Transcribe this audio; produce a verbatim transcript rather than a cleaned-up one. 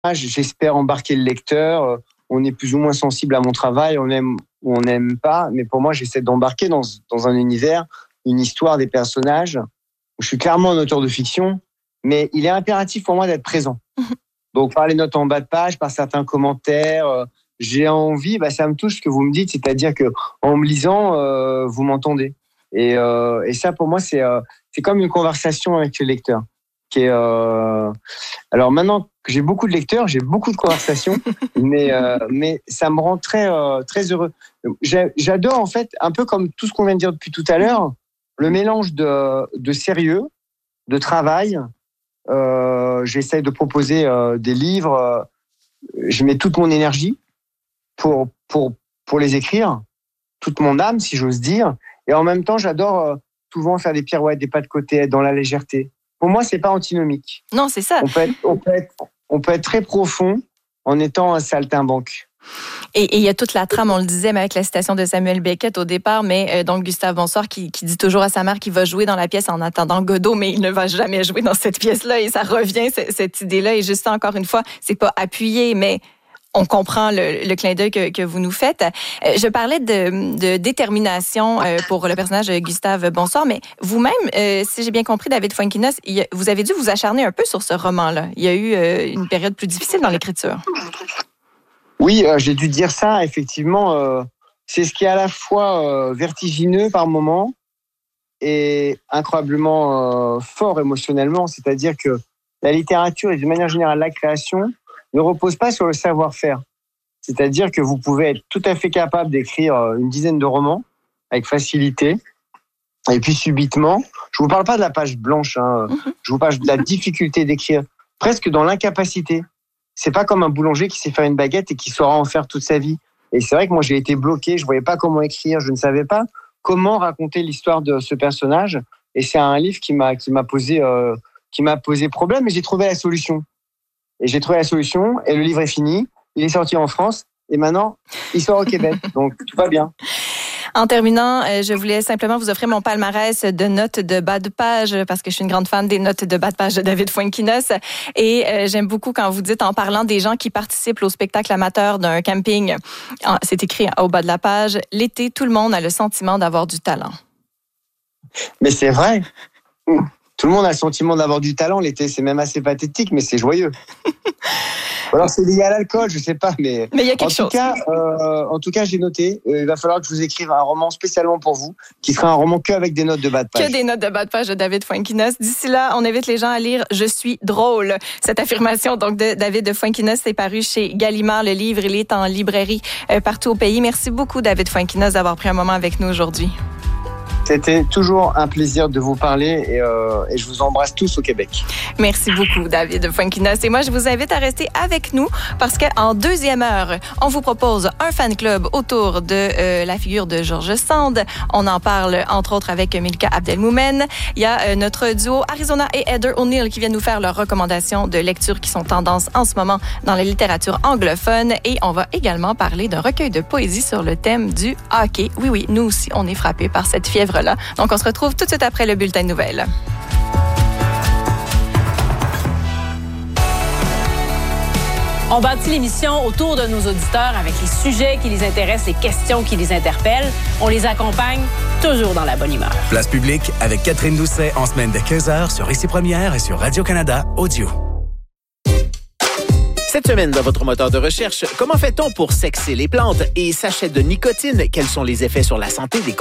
J'espère embarquer le lecteur. On est plus ou moins sensible à mon travail, on aime ou on n'aime pas, mais pour moi, j'essaie d'embarquer dans, dans un univers, une histoire, des personnages. Je suis clairement un auteur de fiction, mais il est impératif pour moi d'être présent. Donc, par les notes en bas de page, par certains commentaires, euh, j'ai envie, bah, ça me touche ce que vous me dites, c'est-à-dire que en me lisant, euh, vous m'entendez. Et, euh, et ça, pour moi, c'est, euh, c'est comme une conversation avec le lecteur. Qui est, euh... Alors maintenant que j'ai beaucoup de lecteurs, j'ai beaucoup de conversations, mais euh, mais ça me rend très euh, très heureux. J'adore en fait, un peu comme tout ce qu'on vient de dire depuis tout à l'heure, le mélange de de sérieux, de travail. Euh, j'essaie de proposer euh, des livres. Euh, je mets toute mon énergie pour pour pour les écrire, toute mon âme, si j'ose dire. Et en même temps, j'adore euh, souvent faire des pirouettes, des pas de côté, être dans la légèreté. Pour moi, c'est pas antinomique. Non, c'est ça. On peut être, on peut être, on peut être très profond en étant un saltimbanque. Et il y a toute la trame, on le disait, mais avec la citation de Samuel Beckett au départ, mais euh, donc Gustave Bonsoir qui, qui dit toujours à sa mère qu'il va jouer dans la pièce en attendant Godot, mais il ne va jamais jouer dans cette pièce-là. Et ça revient, cette idée-là. Et juste ça, encore une fois, c'est pas appuyé, mais on comprend le, le clin d'œil que, que vous nous faites. Euh, je parlais de, de détermination euh, pour le personnage de Gustave Bonsoir, mais vous-même, euh, si j'ai bien compris, David Fuenquinos, il, vous avez dû vous acharner un peu sur ce roman-là. Il y a eu euh, une période plus difficile dans l'écriture. Oui, euh, j'ai dû dire ça, effectivement. Euh, c'est ce qui est à la fois euh, vertigineux par moments et incroyablement euh, fort émotionnellement. C'est-à-dire que la littérature et de manière générale la création ne repose pas sur le savoir-faire. C'est-à-dire que vous pouvez être tout à fait capable d'écrire une dizaine de romans avec facilité, et puis subitement, je vous parle pas de la page blanche, hein, je vous parle de la difficulté d'écrire, presque dans l'incapacité. C'est pas comme un boulanger qui sait faire une baguette et qui saura en faire toute sa vie. Et c'est vrai que moi j'ai été bloqué, je voyais pas comment écrire, je ne savais pas comment raconter l'histoire de ce personnage. Et c'est un livre qui m'a qui m'a posé euh, qui m'a posé problème, et j'ai trouvé la solution. Et j'ai trouvé la solution, et le livre est fini. Il est sorti en France, et maintenant, il sort au Québec. Donc, tout va bien. En terminant, je voulais simplement vous offrir mon palmarès de notes de bas de page, parce que je suis une grande fan des notes de bas de page de David Fuenquinos. Et euh, j'aime beaucoup quand vous dites, en parlant des gens qui participent au spectacle amateur d'un camping, c'est écrit au bas de la page, « L'été, tout le monde a le sentiment d'avoir du talent ». Mais c'est vrai. Tout le monde a le sentiment d'avoir du talent l'été, c'est même assez pathétique, mais c'est joyeux. Alors c'est lié à l'alcool, je sais pas, mais, mais il y a quelque en chose. Tout cas, euh, en tout cas, j'ai noté. Euh, il va falloir que je vous écrive un roman spécialement pour vous, qui sera un roman que avec des notes de bas de page. Que des notes de bas de page de David Fuenquinos. D'ici là, on invite les gens à lire « Je suis drôle ». Cette affirmation donc de David Fuenquinos est parue chez Gallimard. Le livre, il est en librairie euh, partout au pays. Merci beaucoup, David Fuenquinos, d'avoir pris un moment avec nous aujourd'hui. C'était toujours un plaisir de vous parler, et, euh, et je vous embrasse tous au Québec. Merci beaucoup, David Fuenquinos. Et moi, je vous invite à rester avec nous parce qu'en deuxième heure, on vous propose un fan club autour de euh, la figure de George Sand. On en parle, entre autres, avec Milka Abdelmoumen. Il y a euh, notre duo Arizona et Heather O'Neill qui viennent nous faire leurs recommandations de lecture qui sont tendance en ce moment dans la littérature anglophone. Et on va également parler d'un recueil de poésie sur le thème du hockey. Oui, oui, nous aussi, on est frappés par cette fièvre là. Donc, on se retrouve tout de suite après le bulletin de nouvelles. On bâtit l'émission autour de nos auditeurs avec les sujets qui les intéressent, les questions qui les interpellent. On les accompagne toujours dans la bonne humeur. Place publique avec Catherine Doucet en semaine de quinze heures sur Ici Première et sur Radio-Canada Audio. Cette semaine, dans votre moteur de recherche, comment fait-on pour sexer les plantes et sachets de nicotine? Quels sont les effets sur la santé des